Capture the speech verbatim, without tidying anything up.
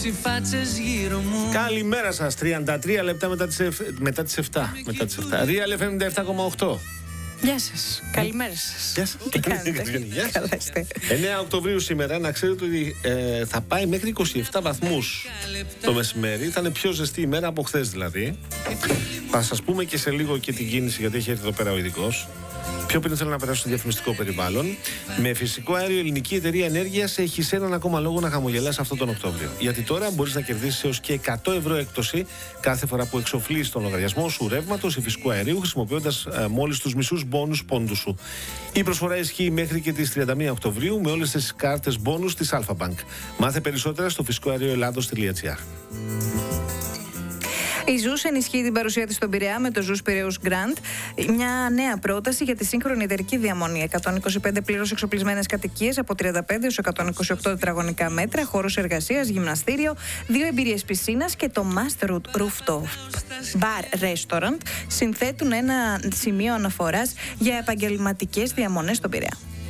Καλημέρα σας, τριάντα τρία λεπτά μετά τις, εφ... μετά τις επτά. Μετά τις επτά. Real εφ εμ ενενήντα επτά κόμμα οκτώ. Γεια σας, καλημέρα σας. Γεια σας. Τι κάνετε? Καλά είστε. εννέα Οκτωβρίου σήμερα, να ξέρετε ότι ε, θα πάει μέχρι είκοσι επτά βαθμούς το μεσημέρι. Θα είναι πιο ζεστή ημέρα από χθες δηλαδή. Θα σας πούμε και σε λίγο και την κίνηση, γιατί έχει έρθει εδώ πέρα ο ειδικός. Πιο πριν θέλω να περάσω στο διαφημιστικό περιβάλλον. Με φυσικό αέριο, η Ελληνική Εταιρεία Ενέργειας έχει σε έναν ακόμα λόγο να χαμογελάσει αυτόν τον Οκτώβριο. Γιατί τώρα μπορείς να κερδίσεις έως και εκατό ευρώ έκπτωση κάθε φορά που εξοφλείς τον λογαριασμό σου ρεύματος ή φυσικού αερίου, χρησιμοποιώντας ε, μόλις τους μισούς μπόνους πόντου σου. Η προσφορά ισχύει μέχρι και τις τριάντα μία Οκτωβρίου με όλες τις κάρτες μπόνους της Alpha Bank. Μάθε περισσότερα στο φυσικό αέριο ελλάδος τελεία τζι άρ. Η Ζους ενισχύει την παρουσία της στον Πειραιά με το Ζους Πειραιούς Grand, μια νέα πρόταση για τη σύγχρονη εταιρική διαμονή. εκατόν είκοσι πέντε πλήρως εξοπλισμένες κατοικίες από τριάντα πέντε έως εκατόν είκοσι οκτώ τετραγωνικά μέτρα, χώρος εργασίας, γυμναστήριο, δύο εμπειρίες πισίνας και το Master Rooftop Bar Restaurant συνθέτουν ένα σημείο αναφοράς για επαγγελματικές διαμονές στον Πειραιά.